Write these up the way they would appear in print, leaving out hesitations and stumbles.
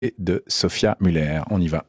et de Sophia Muller. On y va.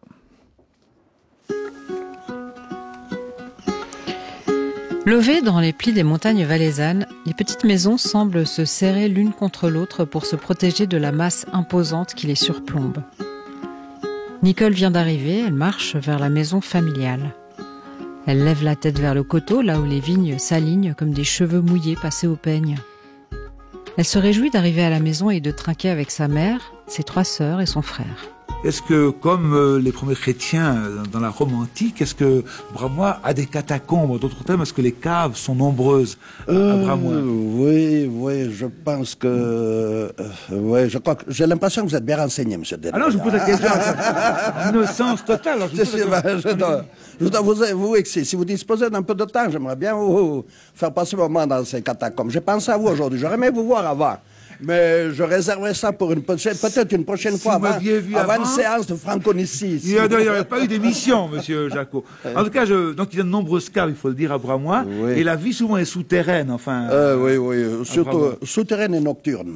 Levées dans les plis des montagnes valaisannes, les petites maisons semblent se serrer l'une contre l'autre pour se protéger de la masse imposante qui les surplombe. Nicole vient d'arriver, elle marche vers la maison familiale. Elle lève la tête vers le coteau, là où les vignes s'alignent comme des cheveux mouillés passés au peigne. Elle se réjouit d'arriver à la maison et de trinquer avec sa mère, ses 3 sœurs et son frère. Est-ce que, comme les premiers chrétiens dans la Rome antique, est-ce que Bramois a des catacombes? En d'autres termes, est-ce que les caves sont nombreuses à Bramois? Oui, je pense que... je crois que j'ai l'impression que vous êtes bien renseigné, monsieur Denis. Ah non, je vous pose la question. Innocence totale. Je dois vous expliquer. Si vous disposez d'un peu de temps, j'aimerais bien vous faire passer un moment dans ces catacombes. J'ai pensé à vous aujourd'hui. J'aurais aimé vous voir avant. Mais je réserverai ça pour peut-être une prochaine fois, avant une séance de franconicie. Il n'y aurait pas eu d'émission, monsieur Jacot. En tout cas, donc il y a de nombreuses caves, il faut le dire, à Bramois. Oui. Et la vie souvent est souterraine, enfin. Oui, surtout souterraine et nocturne.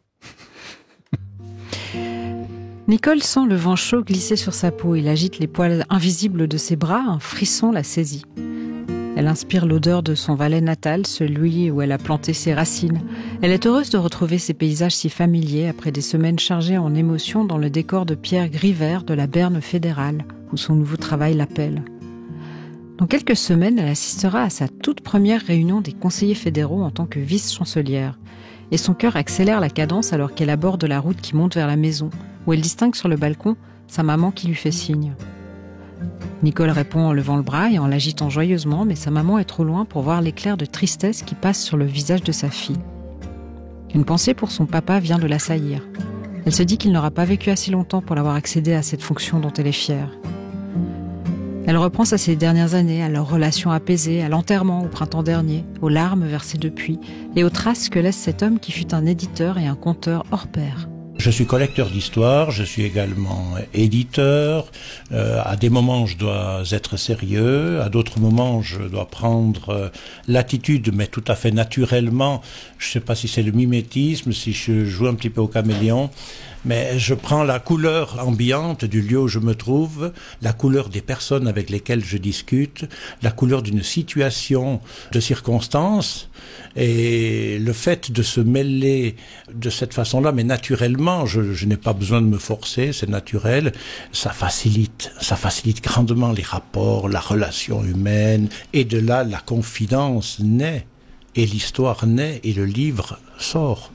Nicole sent le vent chaud glisser sur sa peau. Il agite les poils invisibles de ses bras, un frisson la saisit. Elle inspire l'odeur de son Valais natal, celui où elle a planté ses racines. Elle est heureuse de retrouver ces paysages si familiers après des semaines chargées en émotions dans le décor de pierre gris-vert de la Berne fédérale, où son nouveau travail l'appelle. Dans quelques semaines, elle assistera à sa toute première réunion des conseillers fédéraux en tant que vice-chancelière. Et son cœur accélère la cadence alors qu'elle aborde la route qui monte vers la maison, où elle distingue sur le balcon sa maman qui lui fait signe. Nicole répond en levant le bras et en l'agitant joyeusement, mais sa maman est trop loin pour voir l'éclair de tristesse qui passe sur le visage de sa fille. Une pensée pour son papa vient de l'assaillir. Elle se dit qu'il n'aura pas vécu assez longtemps pour l'avoir accédé à cette fonction dont elle est fière. Elle repense à ses dernières années, à leur relation apaisée, à l'enterrement au printemps dernier, aux larmes versées depuis et aux traces que laisse cet homme qui fut un éditeur et un conteur hors pair. Je suis collecteur d'histoire, je suis également éditeur. À des moments, je dois être sérieux. À d'autres moments, je dois prendre l'attitude, mais tout à fait naturellement. Je ne sais pas si c'est le mimétisme, si je joue un petit peu au caméléon. Mais je prends la couleur ambiante du lieu où je me trouve, la couleur des personnes avec lesquelles je discute, la couleur d'une situation de circonstance, et le fait de se mêler de cette façon-là, mais naturellement, je n'ai pas besoin de me forcer, c'est naturel, ça facilite grandement les rapports, la relation humaine, et de là, la confidence naît, et l'histoire naît, et le livre sort.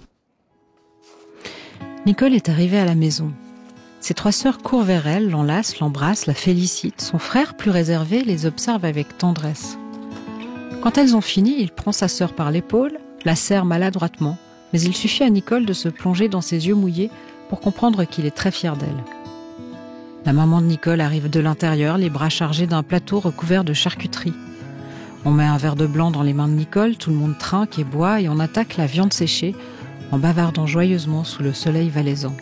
Nicole est arrivée à la maison. Ses 3 sœurs courent vers elle, l'enlacent, l'embrassent, la félicitent. Son frère, plus réservé, les observe avec tendresse. Quand elles ont fini, il prend sa sœur par l'épaule, la serre maladroitement, mais il suffit à Nicole de se plonger dans ses yeux mouillés pour comprendre qu'il est très fier d'elle. La maman de Nicole arrive de l'intérieur, les bras chargés d'un plateau recouvert de charcuterie. On met un verre de blanc dans les mains de Nicole, tout le monde trinque et boit et on attaque la viande séchée, en bavardant joyeusement sous le soleil valaisan.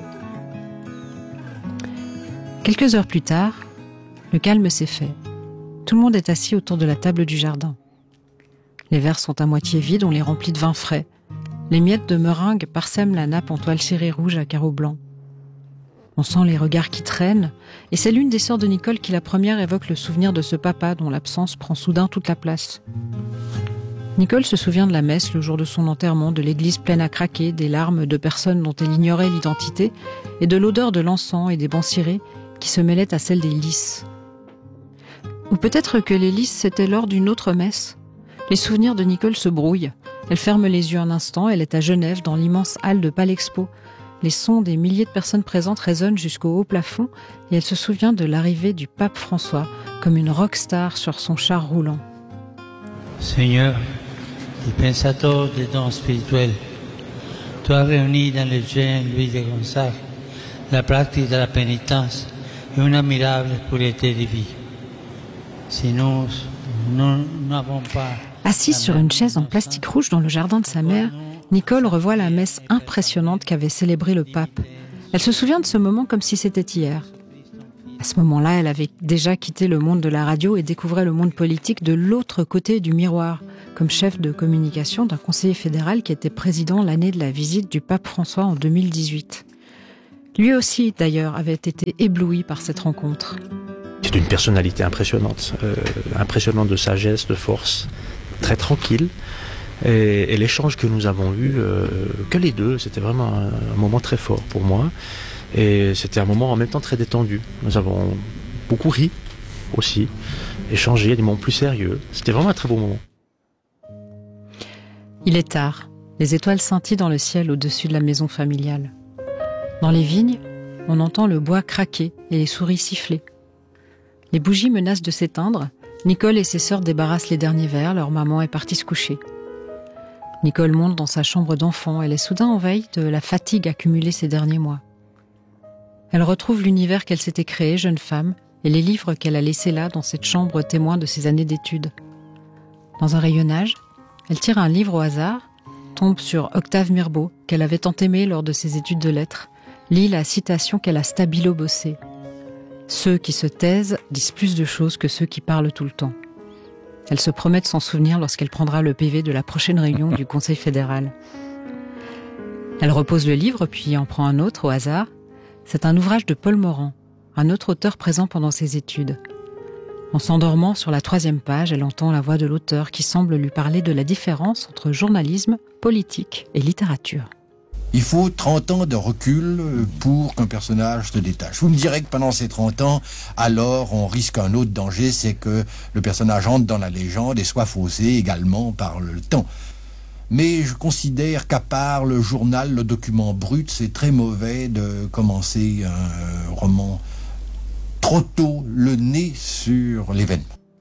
Quelques heures plus tard, le calme s'est fait. Tout le monde est assis autour de la table du jardin. Les verres sont à moitié vides, on les remplit de vin frais. Les miettes de meringue parsèment la nappe en toile cirée rouge à carreaux blancs. On sent les regards qui traînent, et c'est l'une des sœurs de Nicole qui la première évoque le souvenir de ce papa dont l'absence prend soudain toute la place. Nicole se souvient de la messe le jour de son enterrement, de l'église pleine à craquer, des larmes de personnes dont elle ignorait l'identité et de l'odeur de l'encens et des bancs cirés qui se mêlaient à celle des lys. Ou peut-être que les lys, c'était lors d'une autre messe. Les souvenirs de Nicole se brouillent. Elle ferme les yeux un instant, elle est à Genève, dans l'immense halle de Palexpo. Les sons des milliers de personnes présentes résonnent jusqu'au haut plafond et elle se souvient de l'arrivée du pape François comme une rockstar sur son char roulant. Seigneur, il pensateur des dons spirituels, tu as réuni dans le jeune Louis de Gonzague la pratique de la pénitence et une admirable pureté de vie. Si nous n'avons pas... Assise sur une chaise en plastique rouge dans le jardin de sa mère, Nicole revoit la messe impressionnante qu'avait célébrée le pape. Elle se souvient de ce moment comme si c'était hier. À ce moment-là, elle avait déjà quitté le monde de la radio et découvrait le monde politique de l'autre côté du miroir, comme chef de communication d'un conseiller fédéral qui était président l'année de la visite du pape François en 2018. Lui aussi, d'ailleurs, avait été ébloui par cette rencontre. C'est une personnalité impressionnante, impressionnante de sagesse, de force, très tranquille. Et l'échange que nous avons eu, que les deux, c'était vraiment un moment très fort pour moi. Et c'était un moment en même temps très détendu. Nous avons beaucoup ri aussi, échangé à des moments plus sérieux. C'était vraiment un très beau moment. Il est tard. Les étoiles scintillent dans le ciel au-dessus de la maison familiale. Dans les vignes, on entend le bois craquer et les souris siffler. Les bougies menacent de s'éteindre. Nicole et ses sœurs débarrassent les derniers verres. Leur maman est partie se coucher. Nicole monte dans sa chambre d'enfant. Elle est soudain en veille de la fatigue accumulée ces derniers mois. Elle retrouve l'univers qu'elle s'était créé, jeune femme, et les livres qu'elle a laissés là, dans cette chambre témoin de ses années d'études. Dans un rayonnage, elle tire un livre au hasard, tombe sur Octave Mirbeau, qu'elle avait tant aimé lors de ses études de lettres, lit la citation qu'elle a stabilo-bossée. « Ceux qui se taisent disent plus de choses que ceux qui parlent tout le temps. » Elle se promet de s'en souvenir lorsqu'elle prendra le PV de la prochaine réunion du Conseil fédéral. Elle repose le livre, puis en prend un autre au hasard. C'est un ouvrage de Paul Morand, un autre auteur présent pendant ses études. En s'endormant sur la 3e page, elle entend la voix de l'auteur qui semble lui parler de la différence entre journalisme, politique et littérature. Il faut 30 ans de recul pour qu'un personnage se détache. Vous me direz que pendant ces 30 ans, alors on risque un autre danger, c'est que le personnage entre dans la légende et soit faussé également par le temps. Mais je considère qu'à part le journal, le document brut, c'est très mauvais de commencer un roman trop tôt, le nez sur l'événement.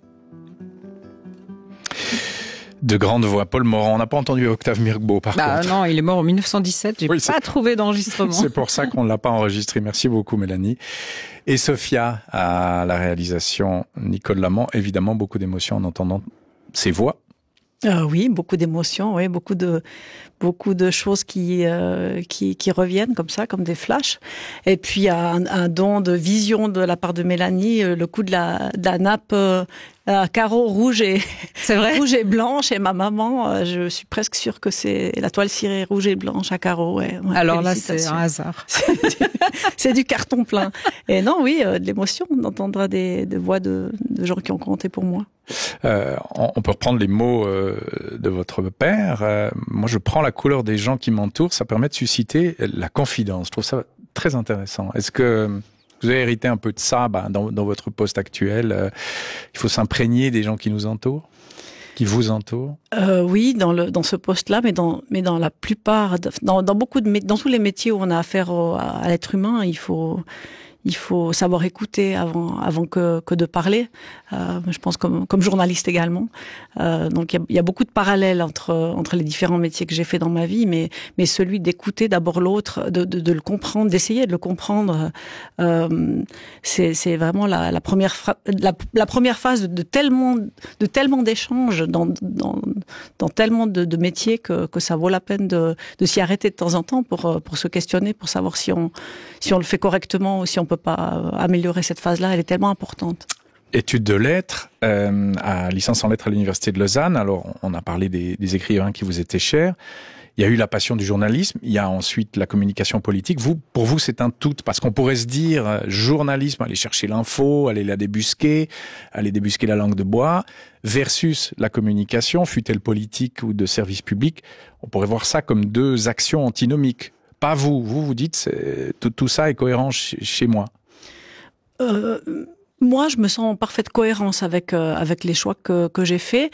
De grandes voix, Paul Morand. On n'a pas entendu Octave Mirbeau, par contre. Non, il est mort en 1917. J'ai pas trouvé d'enregistrement. C'est pour ça qu'on ne l'a pas enregistré. Merci beaucoup, Mélanie. Et Sophia, à la réalisation, Nicole Lamant. Évidemment, beaucoup d'émotions en entendant ces voix. Oui, beaucoup d'émotions, oui, beaucoup de choses qui reviennent comme ça, comme des flashs. Et puis un don de vision de la part de Mélanie, le coup de la nappe à carreaux rouge et c'est vrai, rouge et blanche. Et ma maman, je suis presque sûre que c'est la toile cirée rouge et blanche à carreaux. Ouais, alors là, c'est un hasard. C'est du carton plein. Et non, oui, de l'émotion d'entendre des voix de gens qui ont compté pour moi. On peut reprendre les mots de votre père. Moi, je prends la couleur des gens qui m'entourent. Ça permet de susciter la confidence. Je trouve ça très intéressant. Est-ce que vous avez hérité un peu de ça dans votre poste actuel? Il faut s'imprégner des gens qui nous entourent, qui vous entourent? Oui, dans ce poste-là, mais dans la plupart, dans tous les métiers où on a affaire à l'être humain, il faut savoir écouter avant que de parler. Je pense comme journaliste également. Donc il y a beaucoup de parallèles entre les différents métiers que j'ai fait dans ma vie, mais celui d'écouter d'abord l'autre, de le comprendre, d'essayer de le comprendre, c'est vraiment la première phase de tellement d'échanges dans tellement de métiers que ça vaut la peine de s'y arrêter de temps en temps pour se questionner, pour savoir si on le fait correctement ou si on peut pas améliorer cette phase-là. Elle est tellement importante. Études de lettres, à licence en lettres à l'université de Lausanne. Alors, on a parlé des écrivains qui vous étaient chers. Il y a eu la passion du journalisme. Il y a ensuite la communication politique. Pour vous, c'est un tout. Parce qu'on pourrait se dire, journalisme, aller chercher l'info, aller la débusquer, aller débusquer la langue de bois, versus la communication, fût-elle politique ou de service public. On pourrait voir ça comme deux actions antinomiques. Pas vous. Vous dites, tout ça est cohérent chez moi. Moi, je me sens en parfaite cohérence avec les choix que j'ai faits.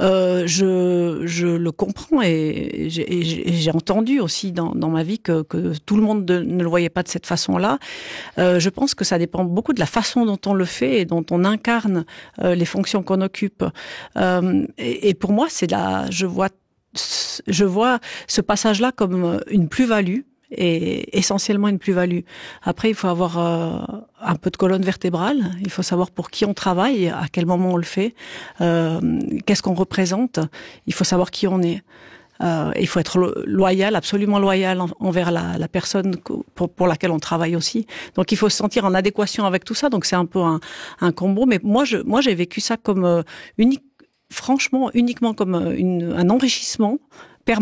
Je le comprends et j'ai entendu aussi dans ma vie que tout le monde ne le voyait pas de cette façon-là. Je pense que ça dépend beaucoup de la façon dont on le fait et dont on incarne les fonctions qu'on occupe. Et pour moi, je vois ce passage-là comme une plus-value. Et essentiellement une plus-value. Après, il faut avoir un peu de colonne vertébrale. Il faut savoir pour qui on travaille, à quel moment on le fait, qu'est-ce qu'on représente. Il faut savoir qui on est. Il faut être loyal, absolument loyal envers la personne pour laquelle on travaille aussi. Donc, il faut se sentir en adéquation avec tout ça. Donc, c'est un peu un combo. Mais moi, j'ai vécu ça comme uniquement comme un enrichissement permanent.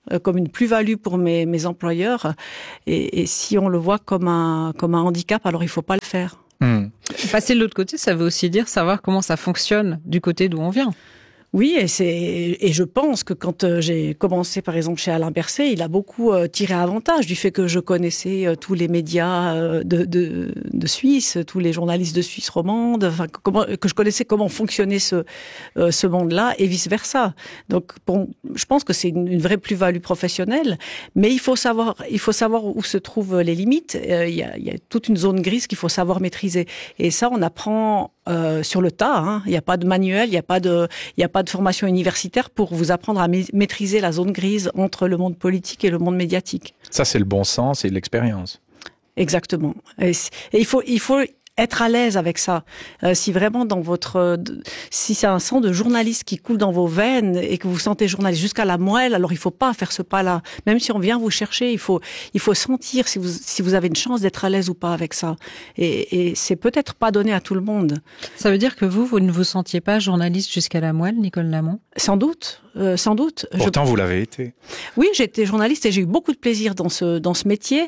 comme une plus-value pour mes employeurs. Et si on le voit comme un handicap, alors il faut pas le faire. Passer de l'autre côté, ça veut aussi dire savoir comment ça fonctionne du côté d'où on vient. Oui, et je pense que quand j'ai commencé, par exemple, chez Alain Berset, il a beaucoup tiré avantage du fait que je connaissais tous les médias de Suisse, tous les journalistes de Suisse romande, enfin, que je connaissais comment fonctionnait ce monde-là, et vice-versa. Donc, je pense que c'est une vraie plus-value professionnelle, mais il faut savoir où se trouvent les limites. Il y a toute une zone grise qu'il faut savoir maîtriser. Et ça, on apprend sur le tas, hein. Il n'y a pas de manuel, il n'y a pas de formation universitaire pour vous apprendre à maîtriser la zone grise entre le monde politique et le monde médiatique. Ça, c'est le bon sens et l'expérience. Exactement. Et il faut être à l'aise avec ça. Si vraiment si c'est un sang de journaliste qui coule dans vos veines et que vous sentez journaliste jusqu'à la moelle, alors il faut pas faire ce pas-là. Même si on vient vous chercher, il faut sentir si vous avez une chance d'être à l'aise ou pas avec ça. Et c'est peut-être pas donné à tout le monde. Ça veut dire que vous ne vous sentiez pas journaliste jusqu'à la moelle, Nicole Lamont ? Sans doute. Pourtant, vous l'avez été. Oui, j'ai été journaliste et j'ai eu beaucoup de plaisir dans ce métier.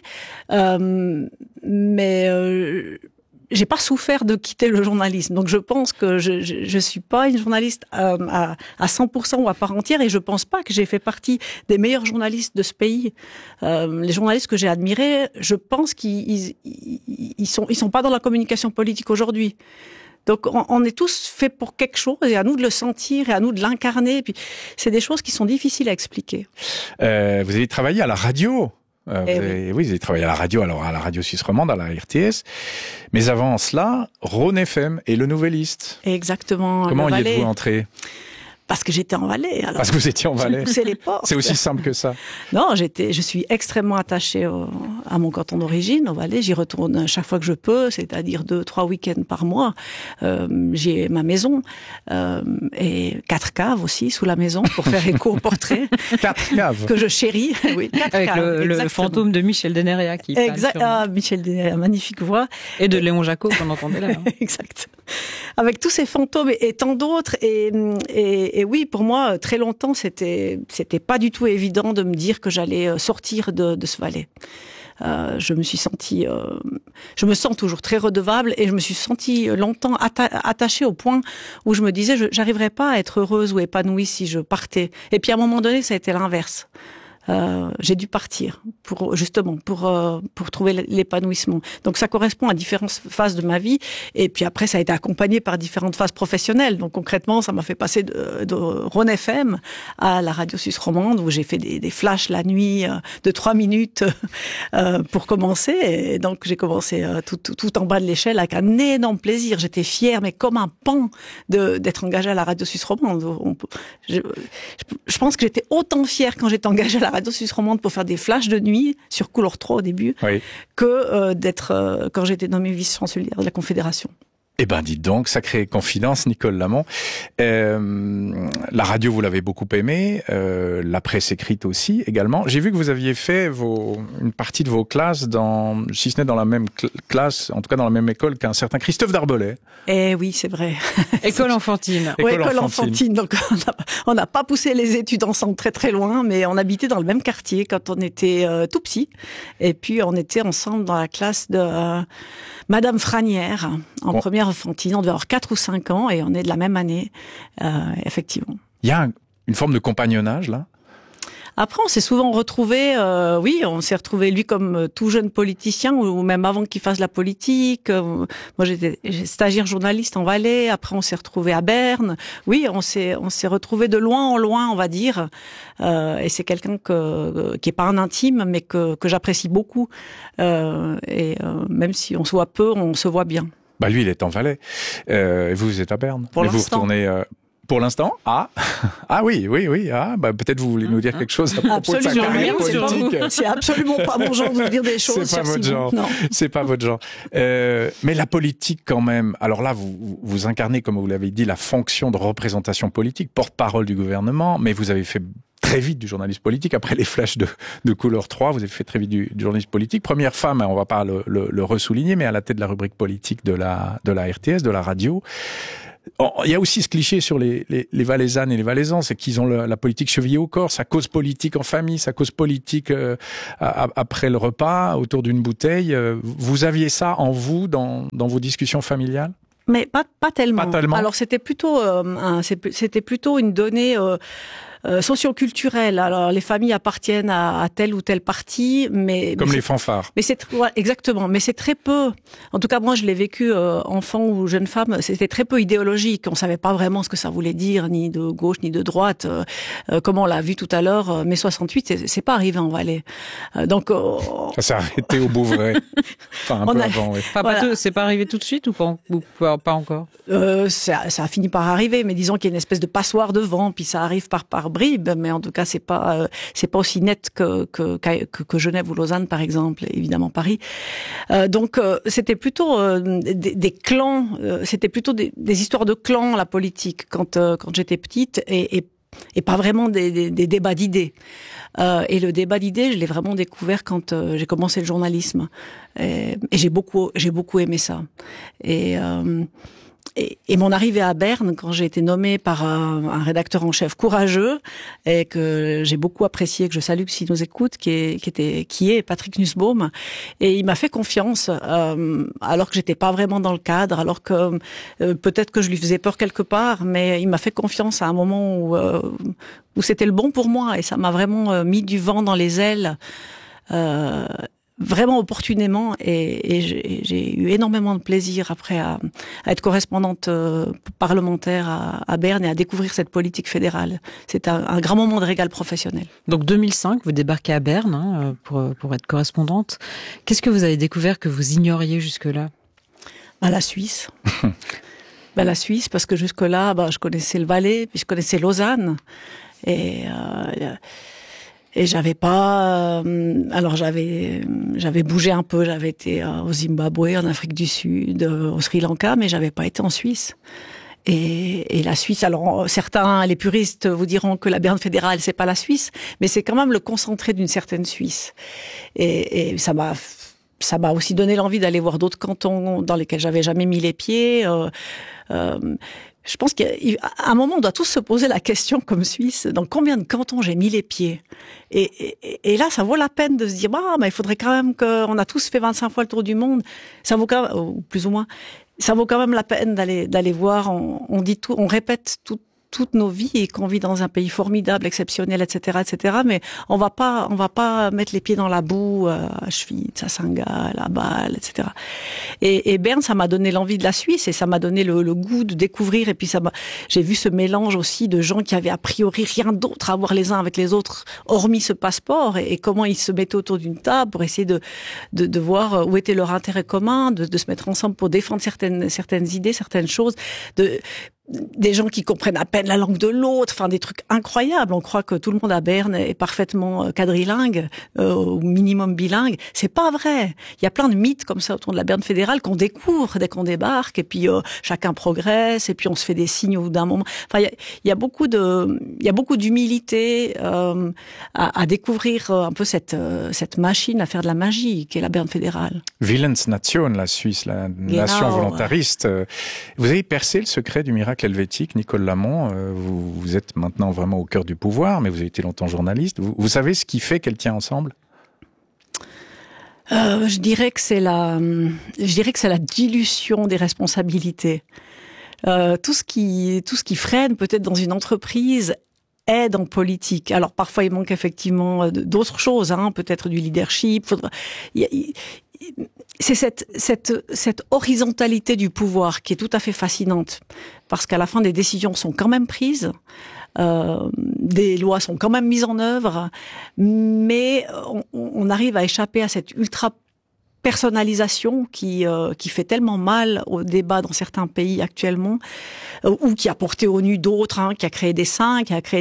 Mais j'ai pas souffert de quitter le journalisme. Donc je pense que je suis pas une journaliste à 100% ou à part entière, et je pense pas que j'ai fait partie des meilleurs journalistes de ce pays. Les journalistes que j'ai admirés, je pense qu'ils sont pas dans la communication politique aujourd'hui. Donc on est tous faits pour quelque chose, et à nous de le sentir, et à nous de l'incarner. Et puis c'est des choses qui sont difficiles à expliquer. Vous avez travaillé à la radio. Vous avez travaillé à la radio, alors à la radio suisse romande, à la RTS. Mais avant cela, Rhône FM et le Nouvelliste. Exactement. Comment y êtes-vous entré ? Parce que j'étais en Valais. Alors, parce que vous étiez en Valais. J'ai poussé les portes. C'est aussi simple que ça. Non, je suis extrêmement attachée à mon canton d'origine, au Valais. J'y retourne chaque fois que je peux, c'est-à-dire 2-3 week-ends par mois. J'ai ma maison et 4 caves aussi sous la maison pour faire écho au portrait. 4 caves que je chéris. Oui, 4 avec caves. Le fantôme de Michel Deneria qui Michel Deneria, magnifique voix. Et de Léon Jacquot qu'on entendait là. Hein. Exact. Avec tous ces fantômes et tant d'autres. Et oui, pour moi, très longtemps, c'était pas du tout évident de me dire que j'allais sortir de ce Valais. Je me sens toujours très redevable, et je me suis sentie longtemps attachée au point où je me disais, j'arriverais pas à être heureuse ou épanouie si je partais. Et puis à un moment donné, ça a été l'inverse. J'ai dû partir pour trouver l'épanouissement. Donc ça correspond à différentes phases de ma vie, et puis après ça a été accompagné par différentes phases professionnelles. Donc concrètement, ça m'a fait passer de Rhône FM à la radio suisse romande, où j'ai fait des flashs la nuit de 3 minutes pour commencer. Et donc j'ai commencé tout en bas de l'échelle avec un énorme plaisir. J'étais fière, mais comme un pan d'être engagée à la radio suisse romande. Je pense que j'étais autant fière quand j'étais engagée à la radio suisse romande pour faire des flashs de nuit sur Couleur 3 au début, oui, que d'être quand j'étais nommée vice-chancelière de la Confédération. Eh ben, dites donc, sacrée confidence, Nicole Lamont. La radio, vous l'avez beaucoup aimée, la presse écrite aussi, également. J'ai vu que vous aviez fait une partie de vos classes si ce n'est dans la même classe, en tout cas dans la même école qu'un certain Christophe Darbelet. Eh oui, c'est vrai. École enfantine. Oui, école enfantine. Donc, on n'a pas poussé les études ensemble très très loin, mais on habitait dans le même quartier quand on était tout petit. Et puis, on était ensemble dans la classe de Madame Franière, en première enfantine. On devait avoir 4 ou 5 ans, et on est de la même année, effectivement. Il y a une forme de compagnonnage, là ? Après, on s'est souvent retrouvés, on s'est retrouvés, lui comme tout jeune politicien, ou même avant qu'il fasse la politique. Moi, j'étais stagiaire journaliste en Valais. Après, on s'est retrouvés à Berne. Oui, on s'est retrouvés de loin en loin, on va dire. Et c'est quelqu'un qui est pas un intime, mais que j'apprécie beaucoup. Même si on se voit peu, on se voit bien. Bah, lui, il est en Valais. Et vous êtes à Berne. Pour l'instant. Vous retournez... Pour l'instant, oui. Peut-être vous voulez nous dire quelque chose à propos de sa carrière politique. C'est absolument pas mon genre de vous dire des choses. C'est pas votre genre. Non. C'est pas votre genre. Mais la politique, quand même. Alors là, vous incarnez, comme vous l'avez dit, la fonction de représentation politique, porte-parole du gouvernement. Mais vous avez fait très vite du journalisme politique. Après les flashs de Couleur 3, vous avez fait très vite du journalisme politique. Première femme, on va pas le ressouligner, mais à la tête de la rubrique politique de la RTS, de la radio. Il y a aussi ce cliché sur les Valaisannes et les Valaisans, c'est qu'ils ont la politique chevillée au corps, ça cause politique en famille, ça cause politique après le repas, autour d'une bouteille. Vous aviez ça en vous, dans vos discussions familiales ? Mais pas tellement. Pas tellement. Alors c'était plutôt une donnée socioculturelle. Alors les familles appartiennent à tel ou tel parti, mais comme les fanfares. Mais exactement. Mais c'est très peu. En tout cas, moi, je l'ai vécu enfant ou jeune femme. C'était très peu idéologique. On savait pas vraiment ce que ça voulait dire, ni de gauche ni de droite. Comme on l'a vu tout à l'heure, mai 68, c'est pas arrivé en Valais. Donc ça s'est arrêté au Bouvray. Enfin un peu avant. Oui. C'est pas arrivé tout de suite ou pas encore. Ça a fini par arriver, mais disons qu'il y a une espèce de passoire devant, puis ça arrive par bribes, mais en tout cas c'est pas aussi net que Genève ou Lausanne par exemple, évidemment Paris. Donc c'était plutôt des clans, c'était plutôt des histoires de clans, la politique quand j'étais petite, et pas vraiment des débats d'idées. Et le débat d'idées, je l'ai vraiment découvert quand j'ai commencé le journalisme, et j'ai beaucoup aimé ça. Et mon arrivée à Berne, quand j'ai été nommée par un rédacteur en chef courageux et que j'ai beaucoup apprécié, que je salue s'il nous écoute, qui est Patrick Nussbaum, et il m'a fait confiance alors que j'étais pas vraiment dans le cadre, alors que peut-être que je lui faisais peur quelque part, mais il m'a fait confiance à un moment où c'était le bon pour moi, et ça m'a vraiment mis du vent dans les ailes. Vraiment opportunément, et j'ai eu énormément de plaisir après à être correspondante parlementaire à Berne et à découvrir cette politique fédérale. C'est un grand moment de régal professionnel. Donc 2005, vous débarquez à Berne pour être correspondante. Qu'est-ce que vous avez découvert que vous ignoriez jusque-là ? La Suisse. La Suisse, parce que jusque-là, je connaissais le Valais, puis je connaissais Lausanne, et j'avais pas. Alors j'avais bougé un peu. J'avais été au Zimbabwe, en Afrique du Sud, au Sri Lanka, mais j'avais pas été en Suisse. Et la Suisse. Alors certains, les puristes, vous diront que la Berne fédérale, c'est pas la Suisse, mais c'est quand même le concentré d'une certaine Suisse. Et ça m'a aussi donné l'envie d'aller voir d'autres cantons dans lesquels j'avais jamais mis les pieds. Je pense qu'à un moment, on doit tous se poser la question, comme Suisse, dans combien de cantons j'ai mis les pieds. Et là, ça vaut la peine de se dire, il faudrait quand même qu'on a tous fait 25 fois le tour du monde. Ça vaut quand même, ou plus ou moins, ça vaut quand même la peine d'aller voir. On dit tout, on répète toutes nos vies, et qu'on vit dans un pays formidable, exceptionnel, etc., etc. Mais on va pas mettre les pieds dans la boue à Schwyz, à Saint-Gall, à Bâle, etc. Et Berne, ça m'a donné l'envie de la Suisse, et ça m'a donné le goût de découvrir. Et puis j'ai vu ce mélange aussi de gens qui avaient a priori rien d'autre à voir les uns avec les autres, hormis ce passeport, et comment ils se mettaient autour d'une table pour essayer de voir où était leur intérêt commun, de se mettre ensemble pour défendre certaines idées, certaines choses, des gens qui comprennent à peine la langue de l'autre, enfin des trucs incroyables. On croit que tout le monde à Berne est parfaitement quadrilingue, au minimum bilingue. C'est pas vrai. Il y a plein de mythes comme ça autour de la Berne fédérale qu'on découvre dès qu'on débarque, et puis chacun progresse, et puis on se fait des signes au bout d'un moment. Enfin, il y a beaucoup d'humilité à découvrir un peu cette machine à faire de la magie qu'est la Berne fédérale. Willensnation, la Suisse, la nation volontariste. Vous avez percé le secret du miracle helvétique, Nicole Lamont. Vous êtes maintenant vraiment au cœur du pouvoir, mais vous avez été longtemps journaliste. Vous savez ce qui fait qu'elle tient ensemble ? Je dirais que c'est la dilution des responsabilités. Tout ce qui freine peut-être dans une entreprise aide en politique. Alors parfois il manque effectivement d'autres choses, peut-être du leadership. C'est cette horizontalité du pouvoir qui est tout à fait fascinante, parce qu'à la fin des décisions sont quand même prises, des lois sont quand même mises en œuvre, mais on arrive à échapper à cette ultra personnalisation qui fait tellement mal au débat dans certains pays actuellement, ou qui a porté au nu d'autres, qui a créé des saints, qui a créé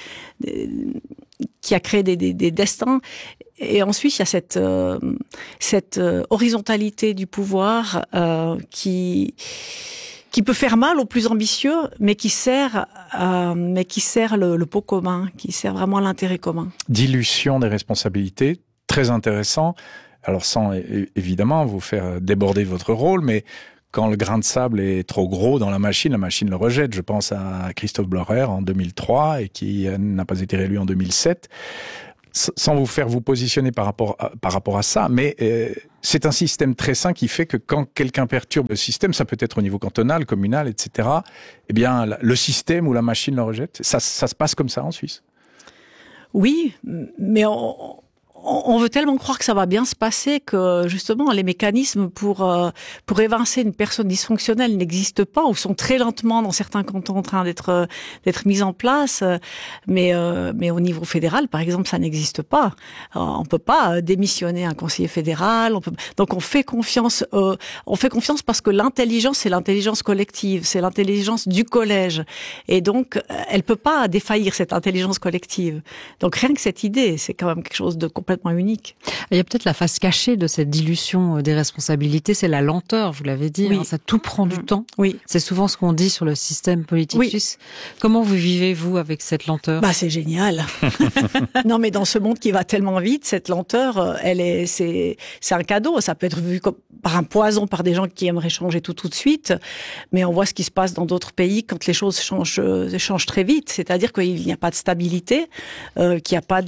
des destins. Et ensuite, il y a cette horizontalité du pouvoir qui peut faire mal aux plus ambitieux, mais qui sert le pot commun, qui sert vraiment l'intérêt commun. Dilution des responsabilités, très intéressant. Alors sans évidemment vous faire déborder votre rôle, mais quand le grain de sable est trop gros dans la machine le rejette. Je pense à Christophe Blocher en 2003 et qui n'a pas été réélu en 2007. Sans vous faire vous positionner par rapport à ça, mais c'est un système très sain qui fait que quand quelqu'un perturbe le système, ça peut être au niveau cantonal, communal, etc., eh bien, le système ou la machine le rejette. Ça se passe comme ça en Suisse. Oui, mais on veut tellement croire que ça va bien se passer que justement les mécanismes pour évincer une personne dysfonctionnelle n'existent pas ou sont très lentement dans certains cantons en train d'être mis en place. Mais au niveau fédéral, par exemple, ça n'existe pas. On peut pas démissionner un conseiller fédéral. Donc on fait confiance parce que l'intelligence, c'est l'intelligence collective, c'est l'intelligence du collège, et donc elle peut pas défaillir cette intelligence collective. Donc rien que cette idée, c'est quand même quelque chose de complètement unique. Il y a peut-être la face cachée de cette dilution des responsabilités, c'est la lenteur, vous l'avez dit, oui. Ça tout prend du temps. Oui. C'est souvent ce qu'on dit sur le système politique suisse. Comment vous vivez, vous, avec cette lenteur ? C'est génial. Non, mais dans ce monde qui va tellement vite, cette lenteur, c'est un cadeau. Ça peut être vu comme par un poison par des gens qui aimeraient changer tout de suite, mais on voit ce qui se passe dans d'autres pays quand les choses changent très vite. C'est-à-dire qu'il n'y a pas de stabilité, qu'il n'y a pas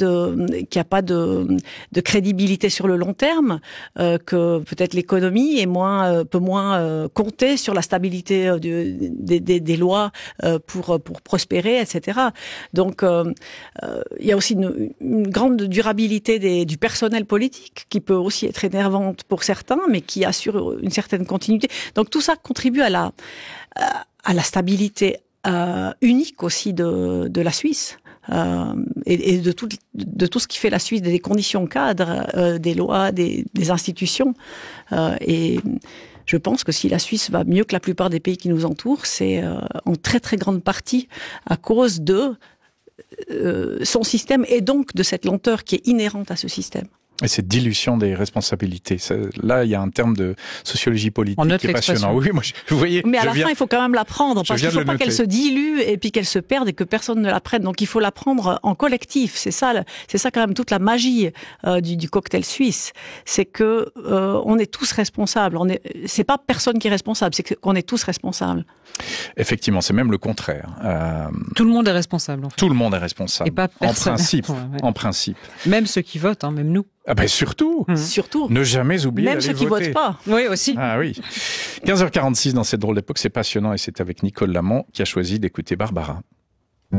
de crédibilité sur le long terme, que peut-être l'économie peut moins compter sur la stabilité des lois pour prospérer, etc. Donc il y a aussi une grande durabilité du personnel politique qui peut aussi être énervante pour certains, mais qui assure une certaine continuité. Donc tout ça contribue à la stabilité unique aussi de la Suisse. Et de tout ce qui fait la Suisse, des conditions cadres, des lois, des institutions. Et je pense que si la Suisse va mieux que la plupart des pays qui nous entourent, c'est en très très grande partie à cause de son système et donc de cette lenteur qui est inhérente à ce système. Et cette dilution des responsabilités. Là, il y a un terme de sociologie politique qui est passionnant. Oui, moi, vous voyez. Mais à la fin, il faut quand même la prendre, parce qu'il ne faut pas qu'elle se dilue et puis qu'elle se perde et que personne ne la prenne. Donc, il faut la prendre en collectif. C'est ça quand même toute la magie du cocktail suisse. C'est que on est tous responsables. C'est pas personne qui est responsable, c'est qu'on est tous responsables. Effectivement, c'est même le contraire. Tout le monde est responsable, en fait. Tout le monde est responsable. Et pas personne. En principe. Même ceux qui votent, même nous. Ah ben surtout. Surtout. Ne jamais oublier même ceux qui votent pas. Oui, aussi. Ah oui. 15h46 dans cette drôle d'époque, c'est passionnant et c'est avec Nicole Lamont qui a choisi d'écouter Barbara.